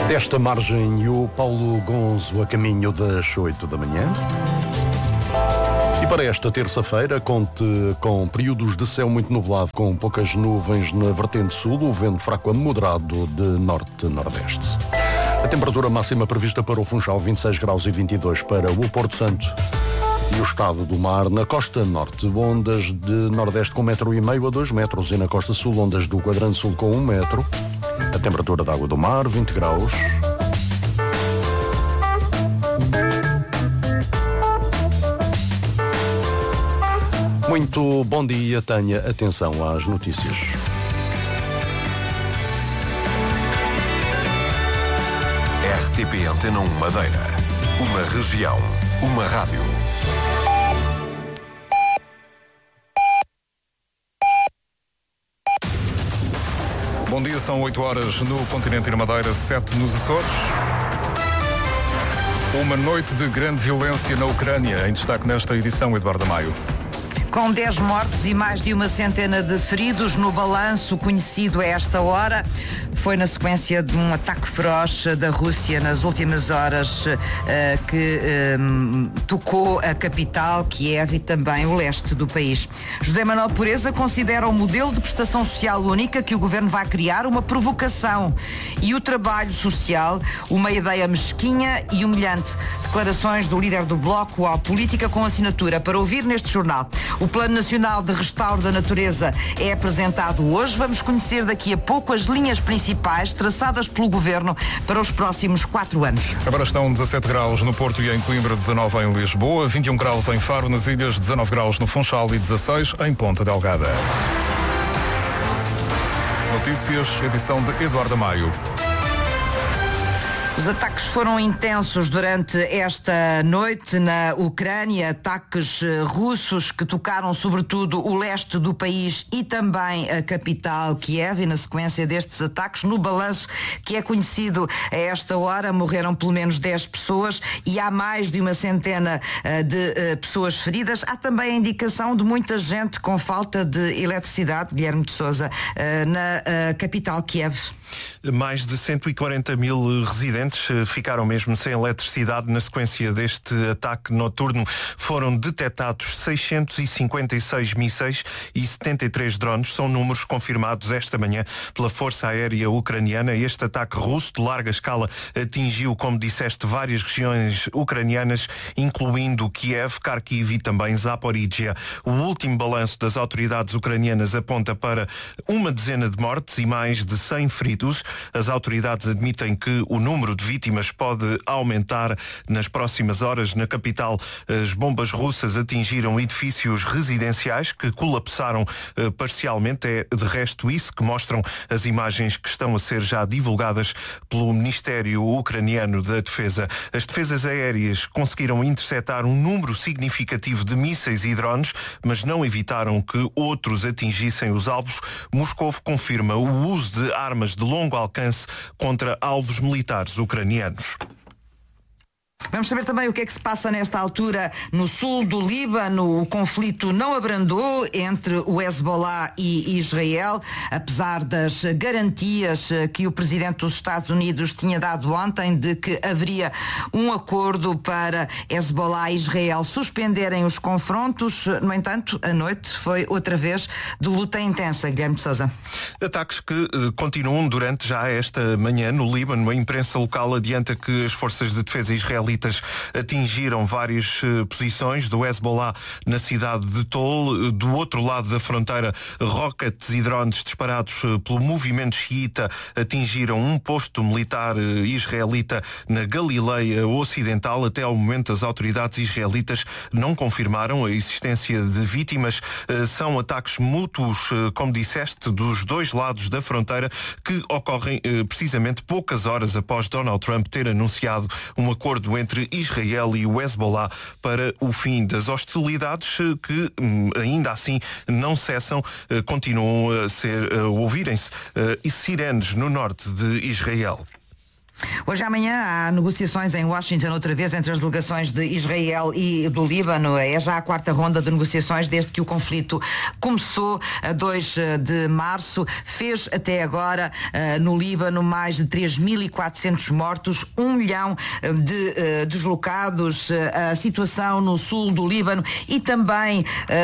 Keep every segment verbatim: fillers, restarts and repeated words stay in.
Desta margem, o Paulo Gonzo a caminho das oito da manhã. E para esta terça-feira, conte com períodos de céu muito nublado, com poucas nuvens na vertente sul, o vento fraco a moderado de norte-nordeste. A temperatura máxima prevista para o Funchal, vinte e seis graus e vinte e dois para o Porto Santo. E o estado do mar na costa norte, ondas de nordeste com um metro e meio a dois metros, e na costa sul, ondas do quadrante sul com um metro. A temperatura da água do mar, vinte graus. Muito bom dia, tenha atenção às notícias. R T P Antena um Madeira. Uma região, uma rádio. Bom dia, são oito horas no continente e na Madeira, sete nos Açores. Uma noite de grande violência na Ucrânia, em destaque nesta edição, Eduardo Maio. Com dez mortos e mais de uma centena de feridos no balanço conhecido a esta hora, foi na sequência de um ataque feroz da Rússia nas últimas horas uh, que um, tocou a capital, Kiev, e também o leste do país. José Manuel Pureza considera o modelo de prestação social única que o governo vai criar uma provocação e o trabalho social uma ideia mesquinha e humilhante. Declarações do líder do Bloco à política com assinatura para ouvir neste jornal. O Plano Nacional de Restauro da Natureza é apresentado hoje. Vamos conhecer daqui a pouco as linhas principais traçadas pelo Governo para os próximos quatro anos. Agora estão dezassete graus no Porto e em Coimbra, dezanove em Lisboa, vinte e um graus em Faro, nas Ilhas, dezanove graus no Funchal e dezasseis em Ponta Delgada. Notícias, edição de Eduardo Maio. Os ataques foram intensos durante esta noite na Ucrânia, ataques russos que tocaram sobretudo o leste do país e também a capital Kiev, e na sequência destes ataques, no balanço que é conhecido a esta hora, morreram pelo menos dez pessoas e há mais de uma centena de pessoas feridas. Há também a indicação de muita gente com falta de eletricidade, Guilherme de Sousa, na capital Kiev. Mais de cento e quarenta mil residentes ficaram mesmo sem eletricidade na sequência deste ataque noturno. Foram detectados seiscentos e cinquenta e seis mísseis e setenta e três drones. São números confirmados esta manhã pela Força Aérea Ucraniana. Este ataque russo de larga escala atingiu, como disseste, várias regiões ucranianas, incluindo Kiev, Kharkiv e também Zaporizhia. O último balanço das autoridades ucranianas aponta para uma dezena de mortes e mais de cem feridos. As autoridades admitem que o número de vítimas pode aumentar nas próximas horas. Na capital, as bombas russas atingiram edifícios residenciais que colapsaram eh, parcialmente. É de resto isso que mostram as imagens que estão a ser já divulgadas pelo Ministério Ucraniano da Defesa. As defesas aéreas conseguiram interceptar um número significativo de mísseis e drones, mas não evitaram que outros atingissem os alvos. Moscou confirma o uso de armas de longo alcance contra alvos militares ucranianos. Vamos saber também o que é que se passa nesta altura no sul do Líbano. O conflito não abrandou entre o Hezbollah e Israel, apesar das garantias que o presidente dos Estados Unidos tinha dado ontem de que haveria um acordo para Hezbollah e Israel suspenderem os confrontos. No entanto, a noite foi outra vez de luta intensa. Guilherme de Sousa. Ataques que uh, continuam durante já esta manhã no Líbano. A imprensa local adianta que as forças de defesa israelitas atingiram várias uh, posições do Hezbollah na cidade de Tol. Do outro lado da fronteira, rockets e drones disparados uh, pelo movimento xiita atingiram um posto militar uh, israelita na Galileia Ocidental. Até ao momento, as autoridades israelitas não confirmaram a existência de vítimas. Uh, são ataques mútuos, uh, como disseste, dos dois lados da fronteira, que ocorrem uh, precisamente poucas horas após Donald Trump ter anunciado um acordo entre Israel e o Hezbollah para o fim das hostilidades, que ainda assim não cessam, continuam a ser, a ouvirem-se sirenes no norte de Israel. Hoje e amanhã há negociações em Washington outra vez entre as delegações de Israel e do Líbano. É já a quarta ronda de negociações desde que o conflito começou a dois de março. Fez até agora no Líbano mais de três mil e quatrocentos mortos, um milhão de deslocados. A situação no sul do Líbano e também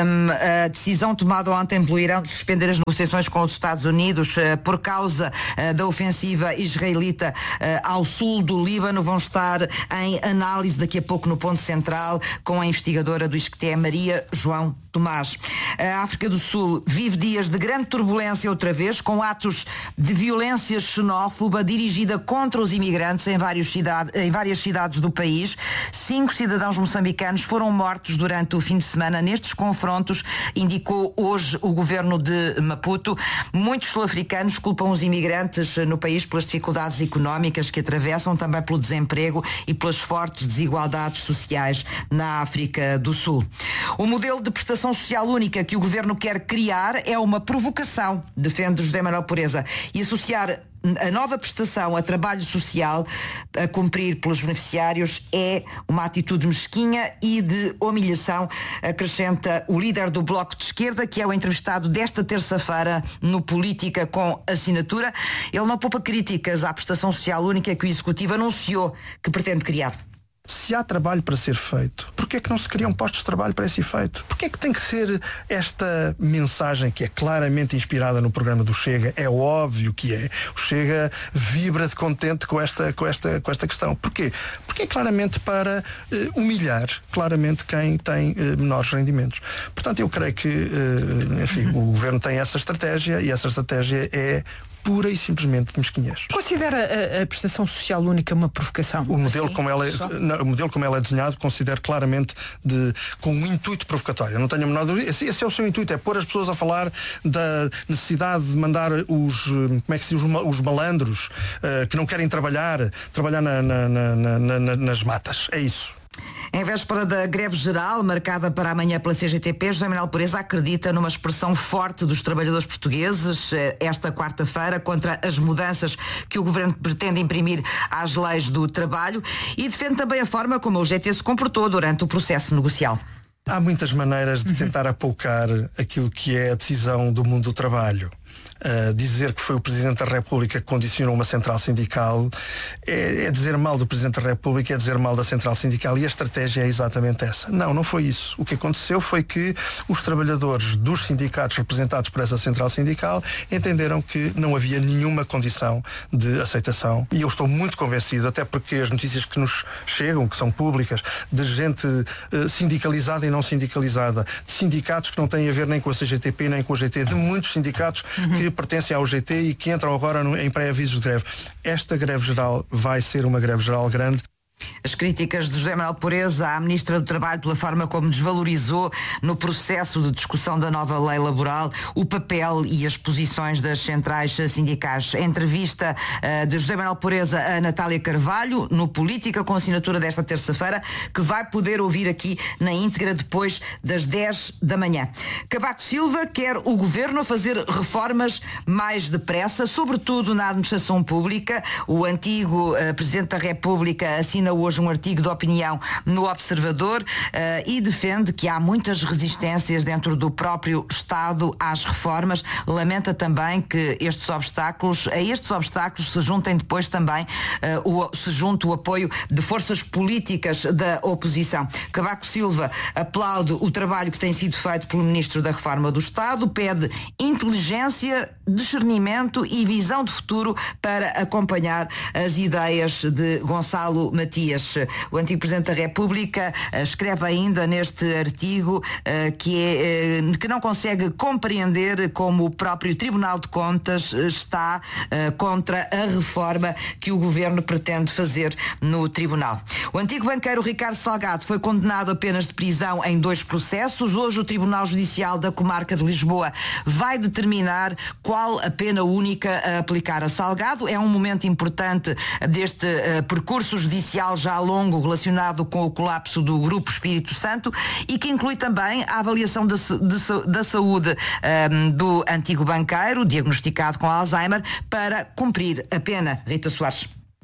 a decisão tomada ontem pelo Irão de suspender as negociações com os Estados Unidos por causa da ofensiva israelita ao sul do Líbano vão estar em análise daqui a pouco no Ponto Central com a investigadora do Isqueté, Maria João Tomás. A África do Sul vive dias de grande turbulência outra vez, com atos de violência xenófoba dirigida contra os imigrantes em, vários cidade, em várias cidades do país. Cinco cidadãos moçambicanos foram mortos durante o fim de semana nestes confrontos, indicou hoje o governo de Maputo. Muitos sul-africanos culpam os imigrantes no país pelas dificuldades económicas que atravessam, também pelo desemprego e pelas fortes desigualdades sociais na África do Sul. O modelo de prestação social única que o governo quer criar é uma provocação, defende José Manuel Pureza, e associar a nova prestação a trabalho social a cumprir pelos beneficiários é uma atitude mesquinha e de humilhação, acrescenta o líder do Bloco de Esquerda, que é o entrevistado desta terça-feira no Política com Assinatura. Ele não poupa críticas à prestação social única que o Executivo anunciou que pretende criar. Se há trabalho para ser feito, porquê é que não se criam postos de trabalho para esse efeito? Porquê é que tem que ser esta mensagem que é claramente inspirada no programa do Chega? É óbvio que é. O Chega vibra de contente com esta, com esta, com esta questão. Porquê? Porque é claramente para uh, humilhar claramente quem tem uh, menores rendimentos. Portanto, eu creio que uh, enfim, o Governo tem essa estratégia e essa estratégia é pura e simplesmente de mesquinhez. Considera a, a prestação social única uma provocação? O modelo, assim, como ela é, não, o modelo como ela é desenhado, considero claramente de, com um intuito provocatório. Não tenho a menor dúvida. Esse, esse é o seu intuito, é pôr as pessoas a falar da necessidade de mandar os, como é que se diz, os, os malandros uh, que não querem trabalhar, trabalhar na, na, na, na, na, nas matas. É isso. Em véspera da greve geral, marcada para amanhã pela C G T P, José Manuel Pureza acredita numa expressão forte dos trabalhadores portugueses esta quarta-feira contra as mudanças que o Governo pretende imprimir às leis do trabalho e defende também a forma como a U G T se comportou durante o processo negocial. Há muitas maneiras de tentar apoucar aquilo que é a decisão do mundo do trabalho. Uh, dizer que foi o Presidente da República que condicionou uma central sindical é, é dizer mal do Presidente da República, é dizer mal da central sindical, e a estratégia é exatamente essa. Não, não foi isso. O que aconteceu foi que os trabalhadores dos sindicatos representados por essa central sindical entenderam que não havia nenhuma condição de aceitação, e eu estou muito convencido, até porque as notícias que nos chegam, que são públicas, de gente uh, sindicalizada e não sindicalizada, de sindicatos que não têm a ver nem com a C G T P nem com a U G T, de muitos sindicatos uhum. que pertencem ao U G T e que entram agora no, em pré-avisos de greve. Esta greve geral vai ser uma greve geral grande. As críticas de José Manuel Pureza à Ministra do Trabalho pela forma como desvalorizou no processo de discussão da nova lei laboral o papel e as posições das centrais sindicais. A entrevista uh, de José Manuel Pureza a Natália Carvalho no Política com Assinatura desta terça-feira, que vai poder ouvir aqui na íntegra depois das dez da manhã. Cavaco Silva quer o Governo a fazer reformas mais depressa, sobretudo na administração pública. O antigo uh, Presidente da República assina hoje um artigo de opinião no Observador uh, e defende que há muitas resistências dentro do próprio Estado às reformas. Lamenta também que estes obstáculos, a estes obstáculos se juntem depois também uh, o, se junte o apoio de forças políticas da oposição. Cavaco Silva aplaude o trabalho que tem sido feito pelo Ministro da Reforma do Estado, pede inteligência, discernimento e visão de futuro para acompanhar as ideias de Gonçalo Matias. O antigo Presidente da República escreve ainda neste artigo que, é, que não consegue compreender como o próprio Tribunal de Contas está contra a reforma que o Governo pretende fazer no Tribunal. O antigo banqueiro Ricardo Salgado foi condenado a penas de prisão em dois processos. Hoje o Tribunal Judicial da Comarca de Lisboa vai determinar qual a pena única a aplicar a Salgado. É um momento importante deste uh, percurso judicial já longo relacionado com o colapso do Grupo Espírito Santo e que inclui também a avaliação de, de, da saúde um, do antigo banqueiro, diagnosticado com Alzheimer, para cumprir a pena. Rita Soares.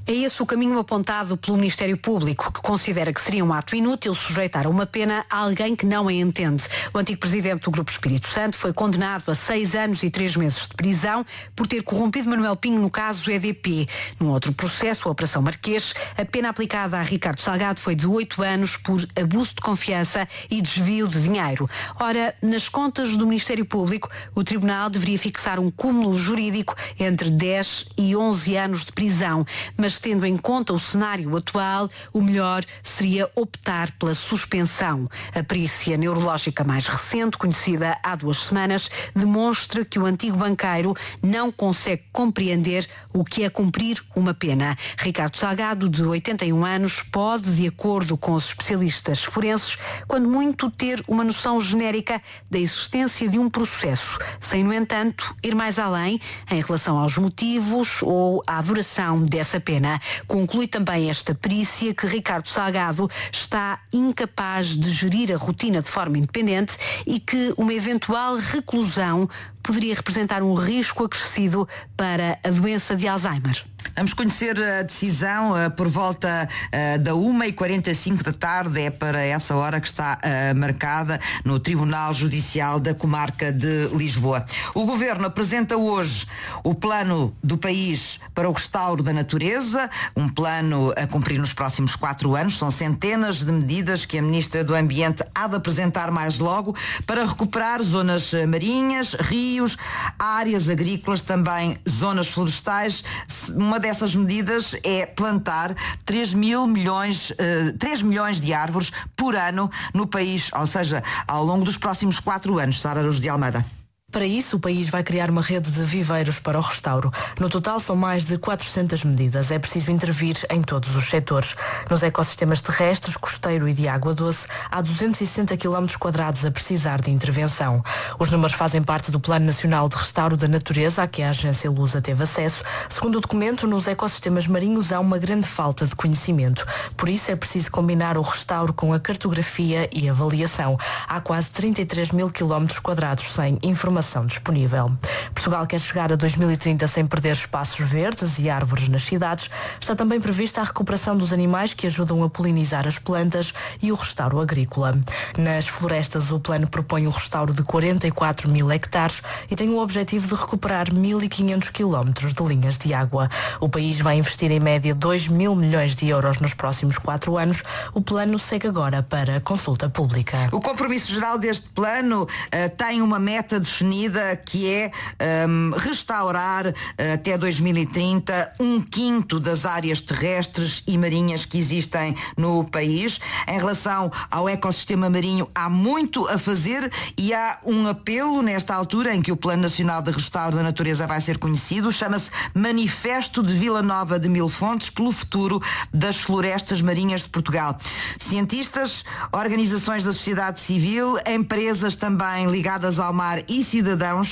É esse o caminho apontado pelo Ministério Público, que considera que seria um ato inútil sujeitar a uma pena a alguém que não a entende. O antigo presidente do Grupo Espírito Santo foi condenado a seis anos e três meses de prisão por ter corrompido Manuel Pinho no caso E D P. Num outro processo, a Operação Marquês, a pena aplicada a Ricardo Salgado foi de oito anos por abuso de confiança e desvio de dinheiro. Ora, nas contas do Ministério Público, o Tribunal deveria fixar um cúmulo jurídico entre dez e onze anos de prisão, mas tendo em conta o cenário atual, o melhor seria optar pela suspensão. A perícia neurológica mais recente, conhecida há duas semanas, demonstra que o antigo banqueiro não consegue compreender o que é cumprir uma pena. Ricardo Salgado, de oitenta e um anos, pode, de acordo com os especialistas forenses, quando muito ter uma noção genérica da existência de um processo, sem, no entanto, ir mais além em relação aos motivos ou à duração dessa pena. Conclui também esta perícia que Ricardo Salgado está incapaz de gerir a rotina de forma independente e que uma eventual reclusão poderia representar um risco acrescido para a doença de Alzheimer. Vamos conhecer a decisão uh, por volta uh, da uma e quarenta e cinco da tarde. É para essa hora que está uh, marcada no Tribunal Judicial da Comarca de Lisboa. O Governo apresenta hoje o plano do país para o restauro da natureza, um plano a cumprir nos próximos quatro anos. São centenas de medidas que a Ministra do Ambiente há de apresentar mais logo para recuperar zonas marinhas, rios, áreas agrícolas, também zonas florestais. Uma dessas medidas é plantar três mil milhões, uh, três milhões de árvores por ano no país, ou seja, ao longo dos próximos quatro anos. Sara Araújo de Almeida. Para isso, o país vai criar uma rede de viveiros para o restauro. No total, são mais de quatrocentas medidas. É preciso intervir em todos os setores. Nos ecossistemas terrestres, costeiro e de água doce, há duzentos e sessenta quilómetros quadrados a precisar de intervenção. Os números fazem parte do Plano Nacional de Restauro da Natureza, a que a Agência Lusa teve acesso. Segundo o documento, nos ecossistemas marinhos há uma grande falta de conhecimento. Por isso, é preciso combinar o restauro com a cartografia e avaliação. Há quase trinta e três mil quilómetros quadrados sem informação disponível. Portugal quer chegar a dois mil e trinta sem perder espaços verdes e árvores nas cidades. Está também prevista a recuperação dos animais que ajudam a polinizar as plantas e o restauro agrícola. Nas florestas, o plano propõe o restauro de quarenta e quatro mil hectares e tem o objetivo de recuperar mil e quinhentos quilómetros de linhas de água. O país vai investir em média dois mil milhões de euros nos próximos quatro anos. O plano segue agora para consulta pública. O compromisso geral deste plano uh, tem uma meta definida que é um, restaurar uh, até dois mil e trinta um quinto das áreas terrestres e marinhas que existem no país. Em relação ao ecossistema marinho, há muito a fazer e há um apelo nesta altura em que o Plano Nacional de Restauro da Natureza vai ser conhecido. Chama-se Manifesto de Vila Nova de Mil Fontes pelo futuro das florestas marinhas de Portugal. Cientistas, organizações da sociedade civil, empresas também ligadas ao mar e cidadãos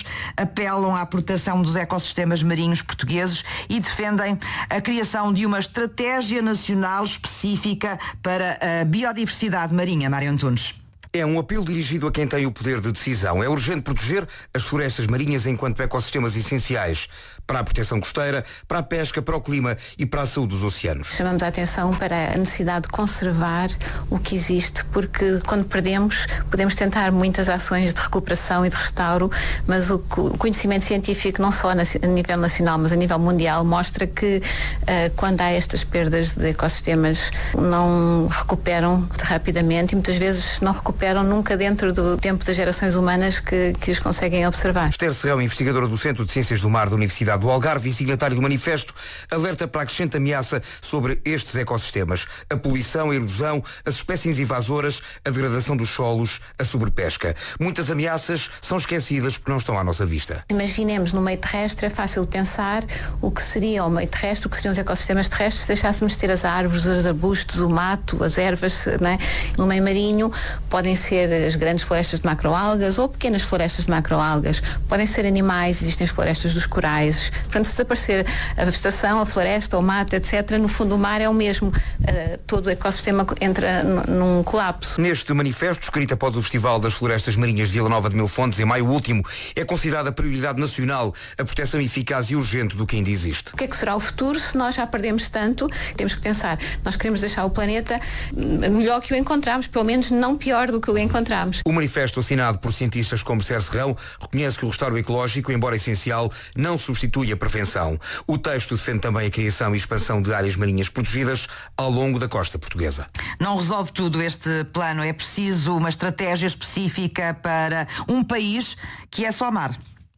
apelam à proteção dos ecossistemas marinhos portugueses e defendem a criação de uma estratégia nacional específica para a biodiversidade marinha. Mário Antunes. É um apelo dirigido a quem tem o poder de decisão. É urgente proteger as florestas marinhas enquanto ecossistemas essenciais para a proteção costeira, para a pesca, para o clima e para a saúde dos oceanos. Chamamos a atenção para a necessidade de conservar o que existe, porque quando perdemos, podemos tentar muitas ações de recuperação e de restauro, mas o conhecimento científico, não só a nível nacional, mas a nível mundial, mostra que uh, quando há estas perdas de ecossistemas, não recuperam rapidamente e muitas vezes não recuperam nunca dentro do tempo das gerações humanas que, que os conseguem observar. Esther Serrão, investigadora do Centro de Ciências do Mar da Universidade do Algarve e signatário do manifesto, alerta para a crescente ameaça sobre estes ecossistemas. A poluição, a erosão, as espécies invasoras, a degradação dos solos, a sobrepesca. Muitas ameaças são esquecidas porque não estão à nossa vista. Imaginemos no meio terrestre, é fácil pensar o que seria o meio terrestre, o que seriam os ecossistemas terrestres se deixássemos de ter as árvores, os arbustos, o mato, as ervas, né? No meio marinho podem podem ser as grandes florestas de macroalgas ou pequenas florestas de macroalgas, podem ser animais, existem as florestas dos corais. Portanto, se desaparecer a vegetação, a floresta, o mato, etcétera, no fundo o mar é o mesmo. Uh, todo o ecossistema entra n- num colapso. Neste manifesto, escrito após o Festival das Florestas Marinhas de Vila Nova de Mil Fontes, em maio último, é considerada prioridade nacional a proteção eficaz e urgente do que ainda existe. O que é que será o futuro se nós já perdemos tanto? Temos que pensar, nós queremos deixar o planeta melhor que o encontramos, pelo menos não pior do que o encontramos. O manifesto, assinado por cientistas como Sérgio Serrão, reconhece que o restauro ecológico, embora essencial, não substitui a prevenção. O texto defende também a criação e expansão de áreas marinhas protegidas ao longo da costa portuguesa. Não resolve tudo este plano, é preciso uma estratégia específica para um país que é só mar.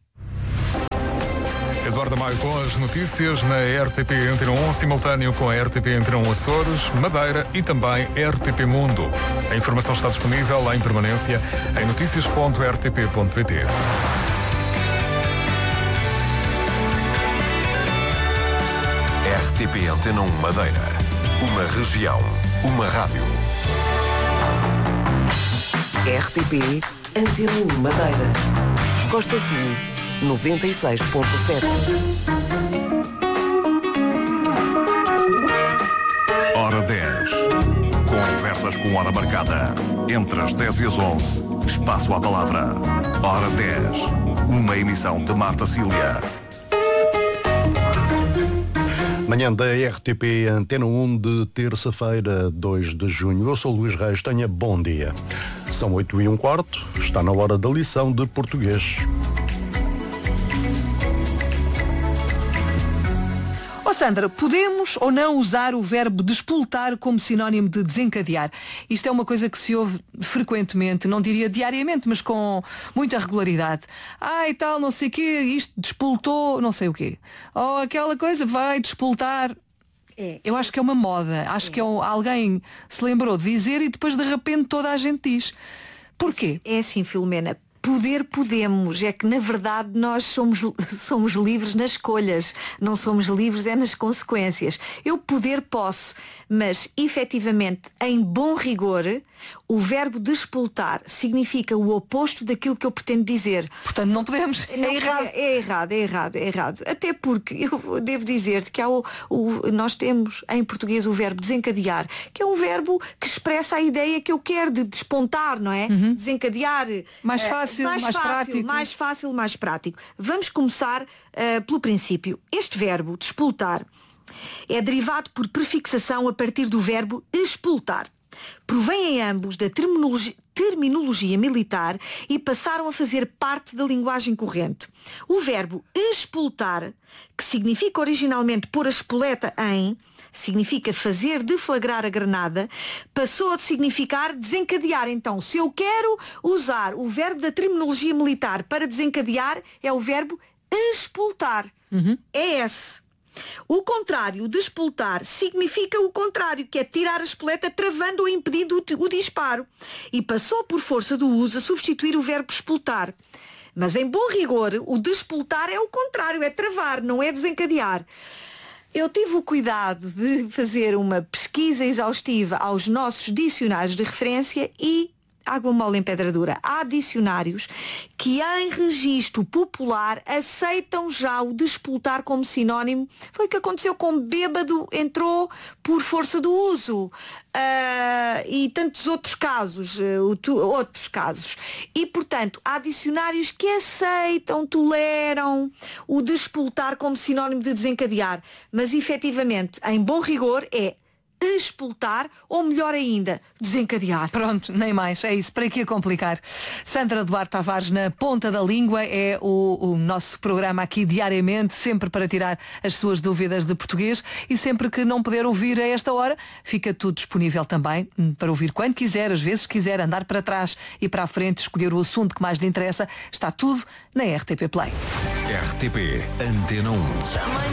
Eduardo Maio com as notícias na R T P Antena um, simultâneo com a R T P Antena um Açores, Madeira e também R T P Mundo. A informação está disponível em permanência em notícias ponto r t p ponto p t. R T P Antena um Madeira. Uma região. Uma rádio. R T P Antena um Madeira. Costa Sul. noventa e seis ponto sete. Hora dez. Conversas com hora marcada. Entre as dez e as onze. Espaço à palavra. Hora dez. Uma emissão de Marta Cília. Manhã da R T P Antena um de terça-feira, dois de junho. Eu sou Luís Reis, tenha bom dia. São oito e um quarto, está na hora da lição de português. Ó Sandra, podemos ou não usar o verbo despoltar como sinónimo de desencadear? Isto é uma coisa que se ouve frequentemente, não diria diariamente, mas com muita regularidade. Ah, e tal, não sei o quê, isto despoltou, não sei o quê. Ou aquela coisa vai despoltar. É. Eu acho que é uma moda. Acho é. que é um, alguém se lembrou de dizer e depois de repente toda a gente diz. Porquê? É assim, Filomena. Poder podemos, é que na verdade nós somos, somos livres nas escolhas, não somos livres é nas consequências. Eu poder posso, mas efetivamente, em bom rigor, o verbo despoltar significa o oposto daquilo que eu pretendo dizer. Portanto não podemos, não, é errado. É errado, é errado, é errado. Até porque eu devo dizer-te que há o, o, nós temos em português o verbo desencadear, que é um verbo que expressa a ideia que eu quero de despontar, não é? Uhum. Desencadear. Mais fácil. Mais, mais fácil, prático. mais fácil, mais prático. Vamos começar uh, pelo princípio. Este verbo, despoltar, é derivado por prefixação a partir do verbo expultar. Provém em ambos da terminologia, terminologia militar e passaram a fazer parte da linguagem corrente. O verbo expultar, que significa originalmente pôr a espoleta em, significa fazer deflagrar a granada, passou a significar desencadear. Então, se eu quero usar o verbo da terminologia militar para desencadear, é o verbo expultar. Uhum. É esse. O contrário de expultar significa o contrário, que é tirar a espoleta travando ou impedindo o disparo. E passou por força do uso a substituir o verbo expultar. Mas em bom rigor, o despoltar é o contrário, é travar, não é desencadear. Eu tive o cuidado de fazer uma pesquisa exaustiva aos nossos dicionários de referência e água mole em pedra dura. Há dicionários que em registro popular aceitam já o despoltar como sinónimo. Foi o que aconteceu com bêbado, entrou por força do uso. Uh, e tantos outros casos, uh, tu, outros casos. E, portanto, há dicionários que aceitam, toleram o despoltar como sinónimo de desencadear. Mas, efetivamente, em bom rigor, é expultar ou, melhor ainda, desencadear. Pronto, nem mais, é isso, para que a complicar. Sandra Duarte Tavares na Ponta da Língua é o, o nosso programa aqui diariamente, sempre para tirar as suas dúvidas de português e sempre que não puder ouvir a esta hora, fica tudo disponível também para ouvir quando quiser, às vezes quiser andar para trás e para a frente, escolher o assunto que mais lhe interessa, está tudo na R T P Play. R T P Antena um.